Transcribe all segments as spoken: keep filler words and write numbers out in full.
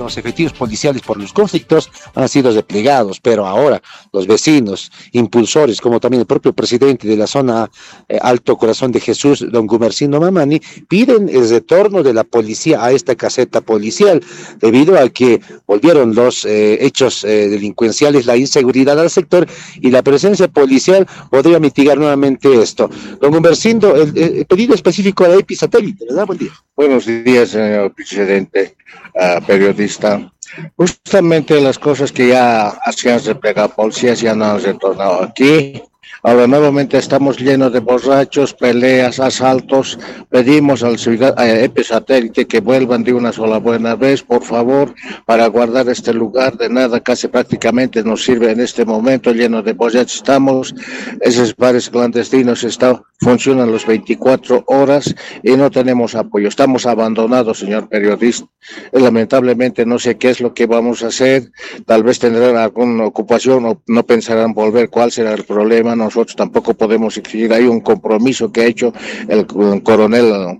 los efectivos policiales por los conflictos han sido replegados, pero ahora los vecinos, impulsores, como también el propio presidente de la zona eh, Alto Corazón de Jesús, don Gumersindo Mamani, piden el retorno de la policía a esta caseta policial, debido a que volvieron los eh, hechos eh, delincuenciales, la inseguridad al sector, y la presencia policial podría mitigar nuevamente esto. Don Gumersindo, el, el pedido específico a la EPI Satélite, ¿verdad? Buen día. Buenos días, señor presidente, uh, periodista. Justamente las cosas que ya hacían replegar policías ya no han retornado aquí. Ahora nuevamente estamos llenos de borrachos, peleas, asaltos. Pedimos al E P I Satélite que vuelvan de una sola buena vez, por favor, para guardar este lugar. De nada, casi prácticamente nos sirve en este momento, lleno de borrachos. Estamos, esos bares clandestinos están, funcionan las veinticuatro horas y no tenemos apoyo. Estamos abandonados, señor periodista. Lamentablemente no sé qué es lo que vamos a hacer. Tal vez tendrán alguna ocupación o no pensarán volver. ¿Cuál será el problema? Nosotros tampoco podemos exigir. Hay un compromiso que ha hecho el, el coronel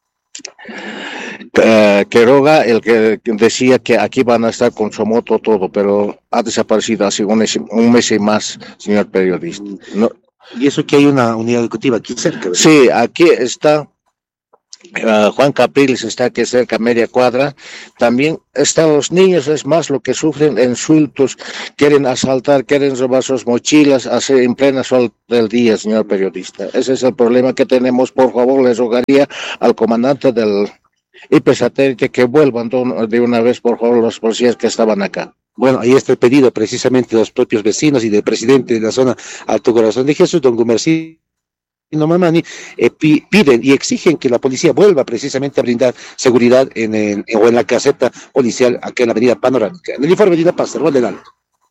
uh, Quiroga, el que decía que aquí van a estar con su moto todo, pero ha desaparecido hace un mes, un mes y más, señor periodista. No. Y eso que hay una unidad ejecutiva aquí cerca, ¿verdad? Sí, aquí está. Uh, Juan Capriles está aquí cerca, media cuadra. También están los niños, es más lo que sufren insultos, quieren asaltar, quieren robar sus mochilas, hacer en plena sol del día, señor periodista. Ese es el problema que tenemos. Por favor, les rogaría al comandante del E P I Satélite que vuelvan de una vez, por favor, los policías que estaban acá. Bueno, ahí está el pedido precisamente de los propios vecinos y del presidente de la zona Alto Corazón de Jesús, don Gumersindo Mamani, eh, piden y exigen que la policía vuelva precisamente a brindar seguridad en, el, o en la caseta policial aquí en la avenida Panorámica. En el informe de la Paz, Rol del Alto.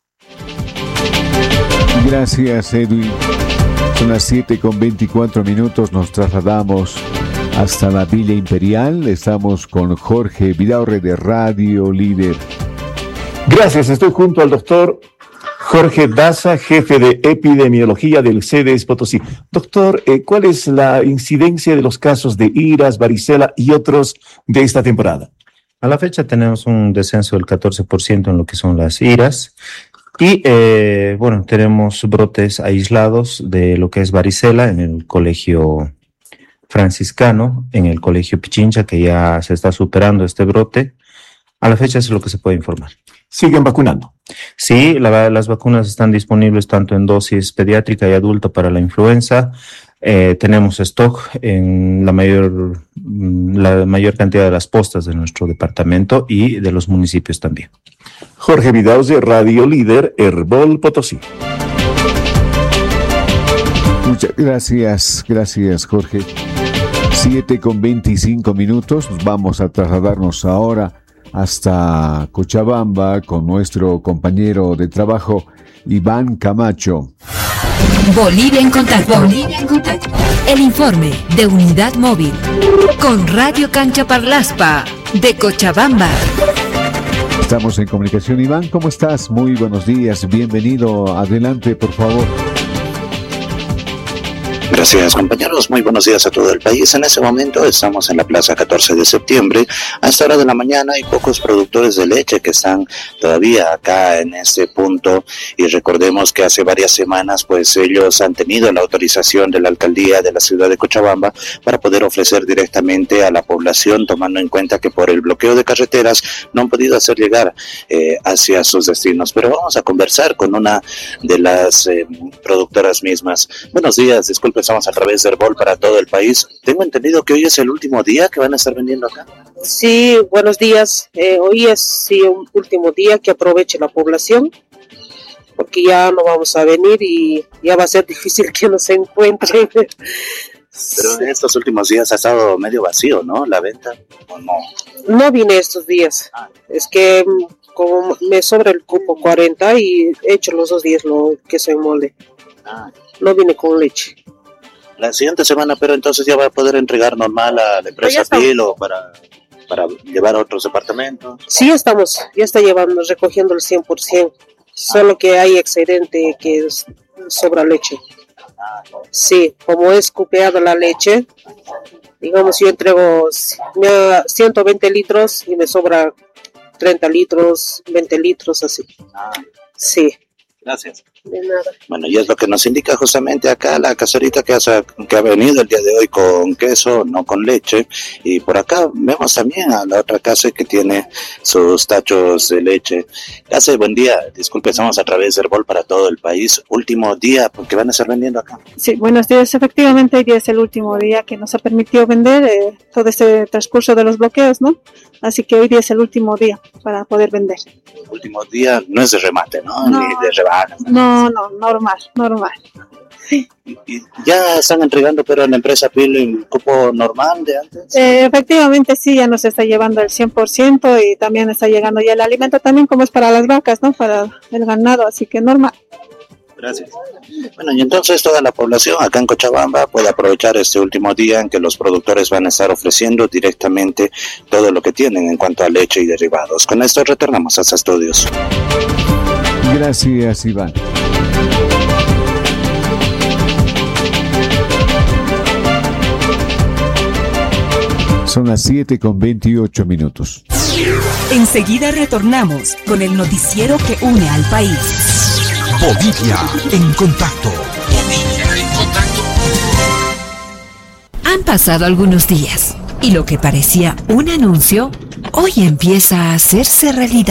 Gracias, Edwin. Son las siete con veinticuatro minutos, nos trasladamos hasta la Villa Imperial. Estamos con Jorge Vidaurre de Radio Líder. Gracias, estoy junto al doctor Jorge Daza, jefe de epidemiología del C D E S Potosí. Doctor, eh, ¿cuál es la incidencia de los casos de iras, varicela y otros de esta temporada? A la fecha tenemos un descenso del catorce por ciento en lo que son las iras y, eh, bueno, tenemos brotes aislados de lo que es varicela en el colegio franciscano, en el colegio Pichincha, que ya se está superando este brote. A la fecha es lo que se puede informar. ¿Siguen vacunando? Sí, la, las vacunas están disponibles tanto en dosis pediátrica y adulta para la influenza. Eh, tenemos stock en la mayor, la mayor cantidad de las postas de nuestro departamento y de los municipios también. Jorge Vidaus de Radio Líder, Herbol Potosí. Muchas gracias, gracias Jorge. siete con veinticinco minutos, vamos a trasladarnos ahora hasta Cochabamba con nuestro compañero de trabajo, Iván Camacho. Bolivia en contacto. Bolivia en contacto. El informe de Unidad Móvil con Radio Cancha Parlaspa de Cochabamba. Estamos en comunicación. Iván, ¿cómo estás? Muy buenos días, bienvenido. Adelante, por favor. Gracias, compañeros. Muy buenos días a todo el país. En ese momento estamos en la plaza catorce de septiembre. A esta hora de la mañana hay pocos productores de leche que están todavía acá en este punto. Y recordemos que hace varias semanas, pues ellos han tenido la autorización de la alcaldía de la ciudad de Cochabamba para poder ofrecer directamente a la población, tomando en cuenta que por el bloqueo de carreteras no han podido hacer llegar eh, hacia sus destinos. Pero vamos a conversar con una de las eh, productoras mismas. Buenos días, disculpe. Estamos a través de Herbol para todo el país. Tengo entendido que hoy es el último día que van a estar vendiendo acá. Sí, buenos días. Eh, hoy es sí un último día que aproveche la población, porque ya no vamos a venir y ya va a ser difícil que nos encuentren. Pero en estos últimos días ha estado medio vacío, ¿no? La venta, ¿o no? No vine estos días. Ah. Es que como me sobra el cupo cuarenta y he hecho los dos días lo que soy molde. Ah. No vine con leche. La siguiente semana, pero entonces ya va a poder entregar normal a la empresa Pilo para, para llevar a otros departamentos. Sí, estamos, ya está llevando, recogiendo el cien por ciento, solo que hay excedente que es, sobra leche. Sí, como es cupeada la leche, digamos yo entrego ciento veinte litros y me sobra treinta litros, veinte litros, así. Ah, sí. Gracias. De nada. Bueno, y es lo que nos indica justamente acá la caserita que, hace, que ha venido el día de hoy con queso, no con leche. Y por acá vemos también a la otra casa que tiene sus tachos de leche. Casa, buen día. Disculpe, estamos a través de Herbol para todo el país. Último día, porque van a estar vendiendo acá. Sí, buenos días. Efectivamente, hoy día es el último día que nos ha permitido vender eh, todo este transcurso de los bloqueos, ¿no? Así que hoy día es el último día para poder vender. Último día no es de remate, ¿no? No. Ni de rebajas. No, no, normal, normal. Y, y ya están entregando, pero en la empresa P I L el cupo normal de antes. Eh, efectivamente, sí, ya nos está llevando el cien por ciento y también está llegando ya el alimento también como es para las vacas, ¿no? Para el ganado, así que normal. Gracias. Bueno, y entonces toda la población acá en Cochabamba puede aprovechar este último día en que los productores van a estar ofreciendo directamente todo lo que tienen en cuanto a leche y derivados. Con esto retornamos a los estudios. Gracias, Iván. Son las siete con veintiocho minutos. Enseguida retornamos con el noticiero que une al país. Bolivia en contacto. Bolivia en contacto. Han pasado algunos días y lo que parecía un anuncio hoy empieza a hacerse realidad.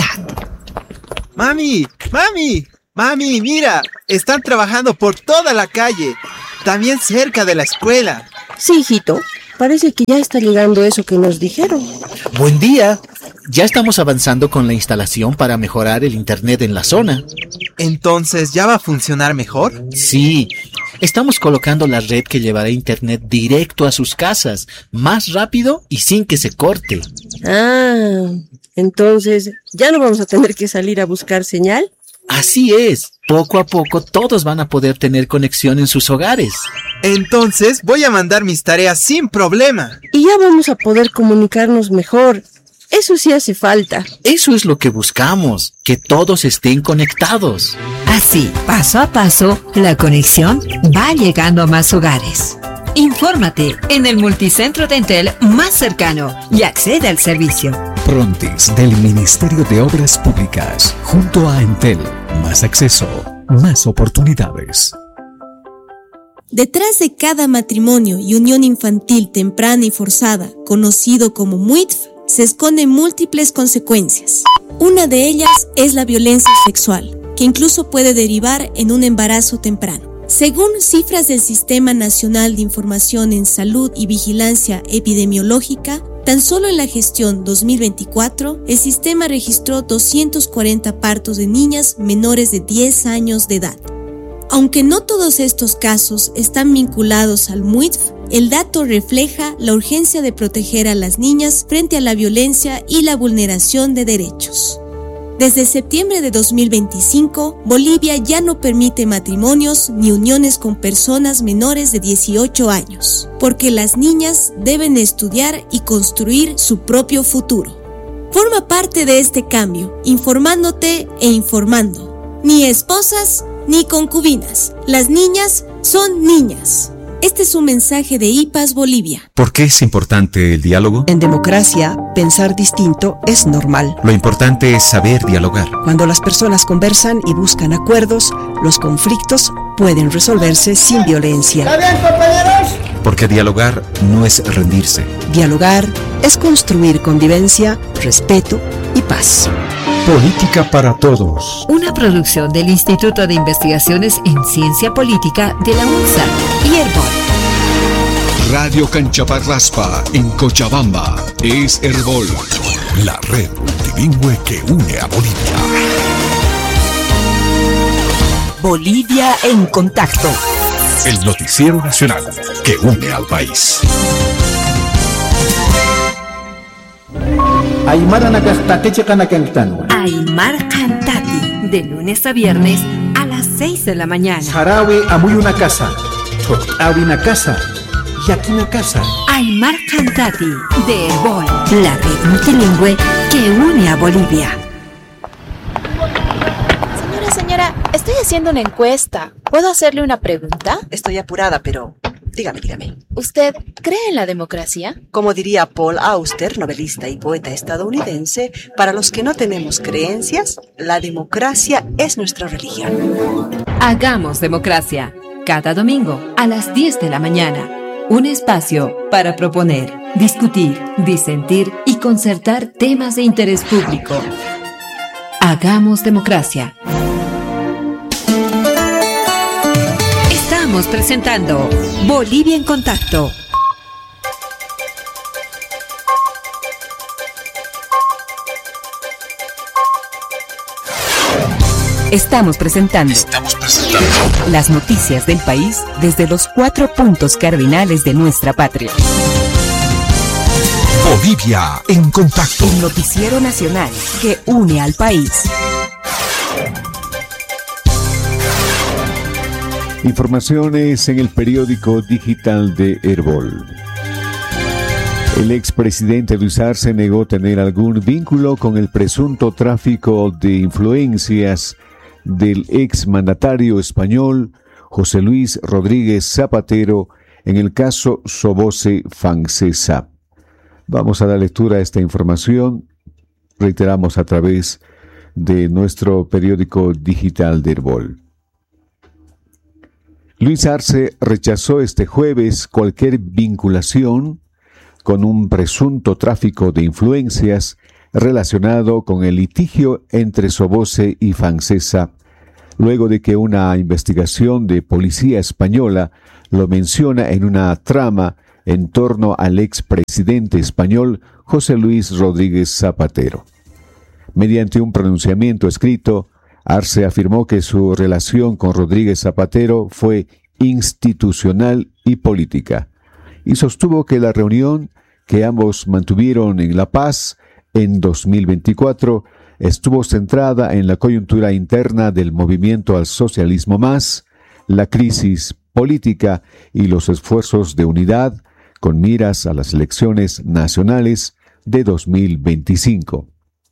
Mami, mami, mami, mira, están trabajando por toda la calle, también cerca de la escuela. Sí, hijito, parece que ya está llegando eso que nos dijeron. Buen día. Ya estamos avanzando con la instalación para mejorar el internet en la zona. ¿Entonces ya va a funcionar mejor? Sí, estamos colocando la red que llevará internet directo a sus casas, más rápido y sin que se corte. Ah, entonces, ¿ya no vamos a tener que salir a buscar señal? Así es, poco a poco todos van a poder tener conexión en sus hogares. Entonces voy a mandar mis tareas sin problema. Y ya vamos a poder comunicarnos mejor. Eso sí hace falta. Eso es lo que buscamos, que todos estén conectados. Así, paso a paso, la conexión va llegando a más hogares. Infórmate en el multicentro de Entel más cercano y accede al servicio. Prontis del Ministerio de Obras Públicas, junto a Entel, más acceso, más oportunidades. Detrás de cada matrimonio y unión infantil temprana y forzada, conocido como M U I T F, se esconden múltiples consecuencias. Una de ellas es la violencia sexual, que incluso puede derivar en un embarazo temprano. Según cifras del Sistema Nacional de Información en Salud y Vigilancia Epidemiológica, tan solo en la gestión dos mil veinticuatro, el sistema registró doscientos cuarenta partos de niñas menores de diez años de edad. Aunque no todos estos casos están vinculados al M U I T F, el dato refleja la urgencia de proteger a las niñas frente a la violencia y la vulneración de derechos. Desde septiembre de dos mil veinticinco, Bolivia ya no permite matrimonios ni uniones con personas menores de dieciocho años, porque las niñas deben estudiar y construir su propio futuro. Forma parte de este cambio, informándote e informando. Ni esposas ni concubinas. Las niñas son niñas. Este es un mensaje de I P A S Bolivia. ¿Por qué es importante el diálogo? En democracia, pensar distinto es normal. Lo importante es saber dialogar. Cuando las personas conversan y buscan acuerdos, los conflictos pueden resolverse sin violencia. ¿Está bien, compañeros? Porque dialogar no es rendirse. Dialogar es construir convivencia, respeto y paz. Política para todos. Una producción del Instituto de Investigaciones en Ciencia Política de la UNSA y Herbol. Radio Canchaparlaspa en Cochabamba es Herbol, la red multilingüe que une a Bolivia. Bolivia en contacto. El noticiero nacional que une al país. Aymara Nakastateche Kanakentano. Aymar Cantati, de lunes a viernes a las seis de la mañana. Sarawi Amuy una casa. Totawi una casa. Yaki una casa. Aymar Cantati, de Herbol, la red multilingüe que une a Bolivia. Señora, señora, estoy haciendo una encuesta. ¿Puedo hacerle una pregunta? Estoy apurada, pero dígame, dígame. ¿Usted cree en la democracia? Como diría Paul Auster, novelista y poeta estadounidense, para los que no tenemos creencias, la democracia es nuestra religión. Hagamos democracia. Cada domingo a las diez de la mañana. Un espacio para proponer, discutir, disentir y concertar temas de interés público. Hagamos democracia. Estamos presentando Bolivia en Contacto. Estamos presentando, Estamos presentando las noticias del país desde los cuatro puntos cardinales de nuestra patria. Bolivia en Contacto. El noticiero nacional que une al país. Informaciones en el periódico digital de Herbol. El expresidente Luis Arce negó tener algún vínculo con el presunto tráfico de influencias del exmandatario español José Luis Rodríguez Zapatero en el caso Soboce Fancesa. Vamos a dar lectura a esta información, reiteramos a través de nuestro periódico digital de Herbol. Luis Arce rechazó este jueves cualquier vinculación con un presunto tráfico de influencias relacionado con el litigio entre Soboce y Fancesa, luego de que una investigación de policía española lo menciona en una trama en torno al expresidente español José Luis Rodríguez Zapatero. Mediante un pronunciamiento escrito, Arce afirmó que su relación con Rodríguez Zapatero fue institucional y política, y sostuvo que la reunión que ambos mantuvieron en La Paz en dos mil veinticuatro estuvo centrada en la coyuntura interna del movimiento al socialismo más, la crisis política y los esfuerzos de unidad con miras a las elecciones nacionales de dos mil veinticinco.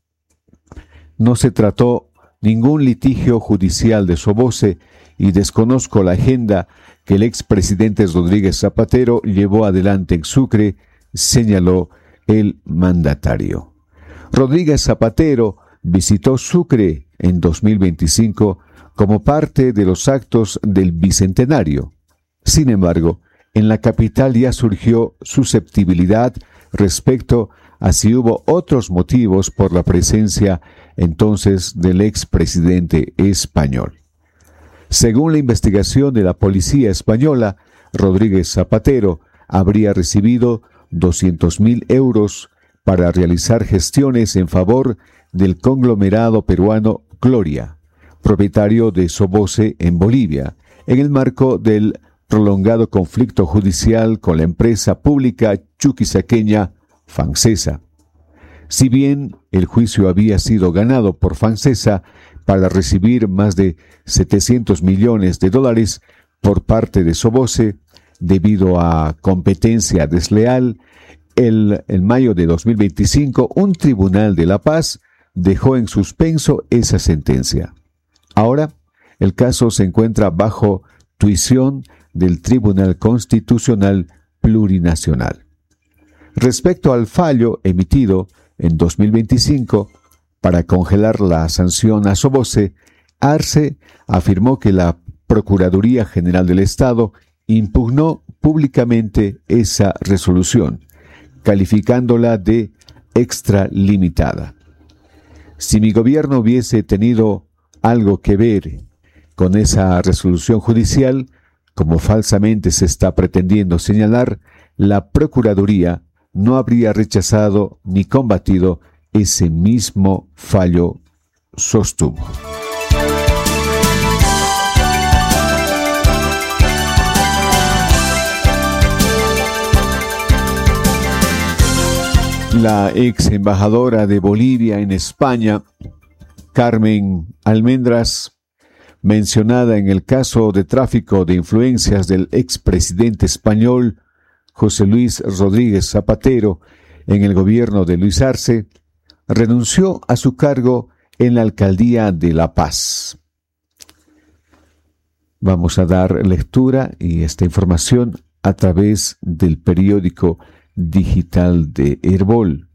No se trató ningún litigio judicial de Soboce y desconozco la agenda que el expresidente Rodríguez Zapatero llevó adelante en Sucre, señaló el mandatario. Rodríguez Zapatero visitó Sucre en dos mil veinticinco como parte de los actos del Bicentenario. Sin embargo, en la capital ya surgió susceptibilidad respecto a si hubo otros motivos por la presencia entonces del expresidente español. Según la investigación de la policía española, Rodríguez Zapatero habría recibido doscientos mil euros para realizar gestiones en favor del conglomerado peruano Gloria, propietario de Soboce en Bolivia, en el marco del prolongado conflicto judicial con la empresa pública chuquisaqueña Fancesa. Si bien el juicio había sido ganado por Fancesa para recibir más de setecientos millones de dólares por parte de Soboce, debido a competencia desleal, el, en mayo de dos mil veinticinco, un tribunal de La Paz dejó en suspenso esa sentencia. Ahora, el caso se encuentra bajo tuición del Tribunal Constitucional Plurinacional. Respecto al fallo emitido en dos mil veinticinco para congelar la sanción a Soboce, Arce afirmó que la Procuraduría General del Estado impugnó públicamente esa resolución, calificándola de extralimitada. Si mi gobierno hubiese tenido algo que ver con esa resolución judicial, como falsamente se está pretendiendo señalar, la Procuraduría no habría rechazado ni combatido ese mismo fallo, sostuvo. La ex embajadora de Bolivia en España, Carmen Almendras, mencionada en el caso de tráfico de influencias del expresidente español José Luis Rodríguez Zapatero en el gobierno de Luis Arce, renunció a su cargo en la alcaldía de La Paz. Vamos a dar lectura y esta información a través del periódico digital de Herbol.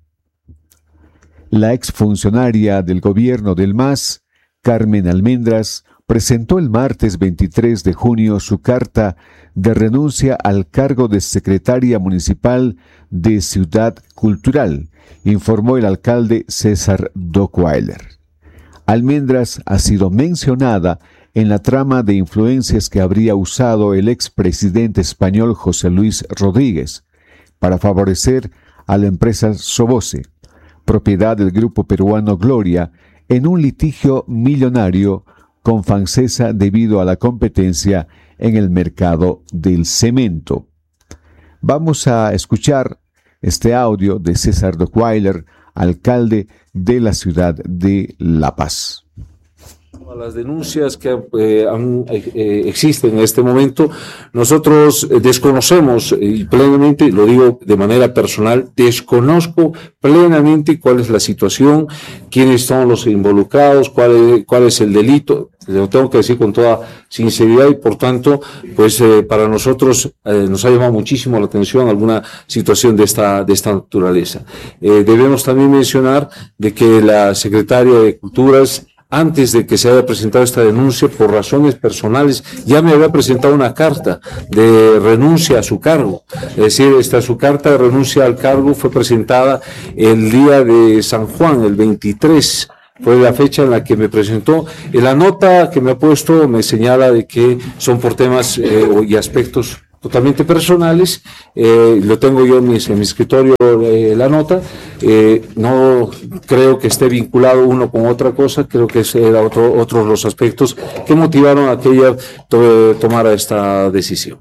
La exfuncionaria del gobierno del M A S, Carmen Almendras, presentó el martes veintitrés de junio su carta de renuncia al cargo de secretaria municipal de Ciudad Cultural, informó el alcalde César Dockweiler. Almendras ha sido mencionada en la trama de influencias que habría usado el expresidente español José Luis Rodríguez para favorecer a la empresa Soboce, propiedad del grupo peruano Gloria, en un litigio millonario con Fancesa debido a la competencia en el mercado del cemento. Vamos a escuchar este audio de César Dockweiler, alcalde de la ciudad de La Paz. A las denuncias que eh, han, eh, existen en este momento, nosotros eh, desconocemos y eh, plenamente, lo digo de manera personal, desconozco plenamente cuál es la situación, quiénes son los involucrados, cuál es, cuál es el delito. Lo tengo que decir con toda sinceridad y por tanto, pues eh, para nosotros eh, nos ha llamado muchísimo la atención alguna situación de esta de esta naturaleza. Eh, debemos también mencionar de que la secretaria de Culturas, antes de que se haya presentado esta denuncia, por razones personales, ya me había presentado una carta de renuncia a su cargo. Es decir, esta su carta de renuncia al cargo fue presentada el día de San Juan, el veintitrés. Fue la fecha en la que me presentó. En la nota que me ha puesto me señala de que son por temas eh, y aspectos totalmente personales. Eh, lo tengo yo en mi, en mi escritorio, eh, la nota. Eh, no creo que esté vinculado uno con otra cosa. Creo que eran otro, otros los aspectos que motivaron a que ella to, tomara esta decisión.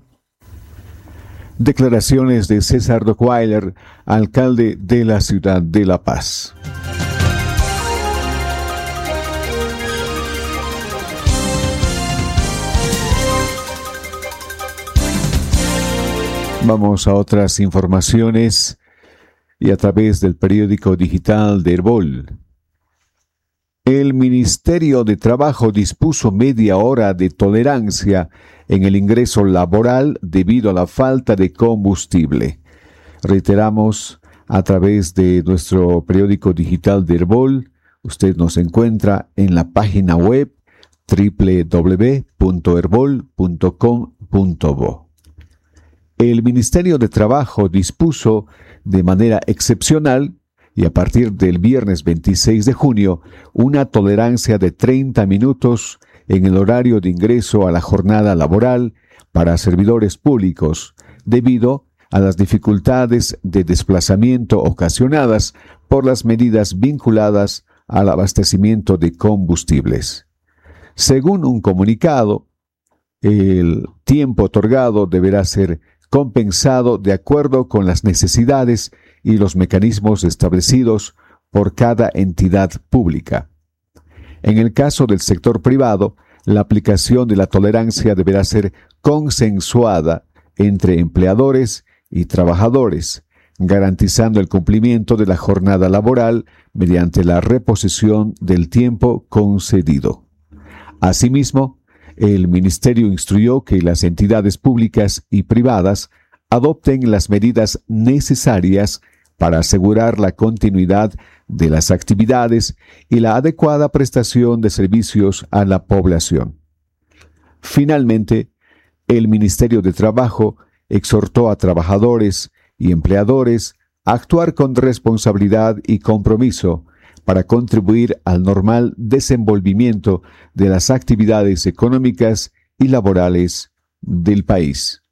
Declaraciones de César Dockweiler, alcalde de la ciudad de La Paz. Vamos a otras informaciones y a través del periódico digital de Herbol. El Ministerio de Trabajo dispuso media hora de tolerancia en el ingreso laboral debido a la falta de combustible. Reiteramos, a través de nuestro periódico digital de Herbol, usted nos encuentra en la página web doble u doble u doble u punto herbol punto com punto bo. El Ministerio de Trabajo dispuso de manera excepcional y a partir del viernes veintiséis de junio una tolerancia de treinta minutos en el horario de ingreso a la jornada laboral para servidores públicos debido a las dificultades de desplazamiento ocasionadas por las medidas vinculadas al abastecimiento de combustibles. Según un comunicado, el tiempo otorgado deberá ser compensado de acuerdo con las necesidades y los mecanismos establecidos por cada entidad pública. En el caso del sector privado, la aplicación de la tolerancia deberá ser consensuada entre empleadores y trabajadores, garantizando el cumplimiento de la jornada laboral mediante la reposición del tiempo concedido. Asimismo, el Ministerio instruyó que las entidades públicas y privadas adopten las medidas necesarias para asegurar la continuidad de las actividades y la adecuada prestación de servicios a la población. Finalmente, el Ministerio de Trabajo exhortó a trabajadores y empleadores a actuar con responsabilidad y compromiso para contribuir al normal desenvolvimiento de las actividades económicas y laborales del país.